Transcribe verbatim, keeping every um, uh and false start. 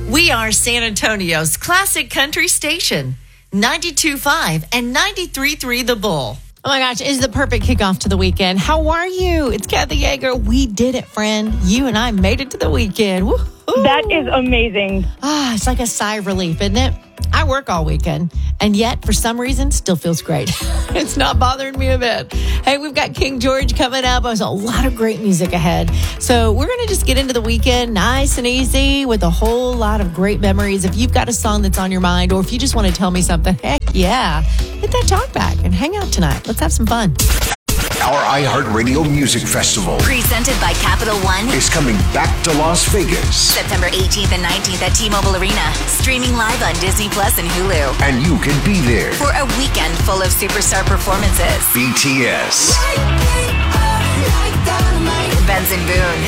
We are San Antonio's classic country station, ninety-two point five and ninety-three point three The Bull. Oh my gosh, it's the perfect kickoff to the weekend. How are you? It's Kathy Yeager. We did it, friend. You and I made it to the weekend. Woo-hoo. That is amazing. Ah, it's like a sigh of relief, isn't it? I work all weekend, and yet, for some reason, still feels great. It's not bothering me a bit. Hey, we've got King George coming up. There's a lot of great music ahead. So we're going to just get into the weekend nice and easy with a whole lot of great memories. If you've got a song that's on your mind, or if you just want to tell me something, heck yeah, hit that talk back and hang out tonight. Let's have some fun. Our iHeartRadio Music Festival, presented by Capital One, is coming back to Las Vegas. September eighteenth and nineteenth at T-Mobile Arena. Streaming live on Disney Plus and Hulu. And you can be there for a weekend full of superstar performances. B T S, Benson Boone,